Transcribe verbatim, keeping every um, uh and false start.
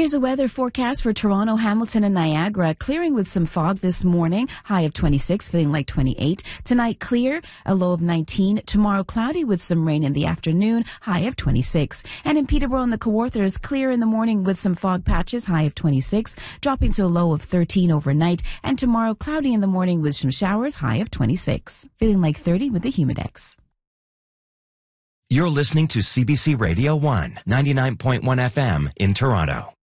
Here's a weather forecast for Toronto, Hamilton, and Niagara. Clearing with some fog this morning. High of twenty-six, feeling like twenty-eight. Tonight, clear, a low of nineteen. Tomorrow, cloudy with some rain in the afternoon. High of twenty-six. And in Peterborough and the Kawarthas, clear in the morning with some fog patches. High of twenty-six. Dropping to a low of thirteen overnight. And tomorrow, cloudy in the morning with some showers. High of twenty-six. Feeling like thirty with the Humidex. You're listening to C B C Radio one, ninety-nine point one F M in Toronto.